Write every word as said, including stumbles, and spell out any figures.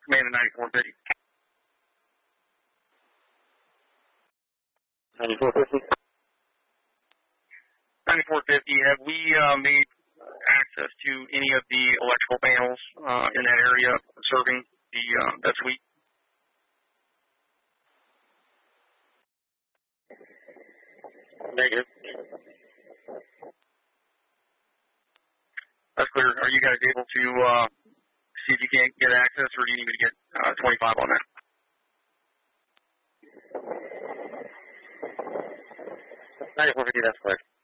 Command to ninety-four fifty. ninety-four fifty. ninety-four fifty, have we uh, made access to any of the electrical panels uh, in that area serving the uh, that suite? Negative. That's clear. Are you guys able to uh, see if you can't get access, or do you need me to get uh, twenty-five on that? ninety-four fifty, that's clear.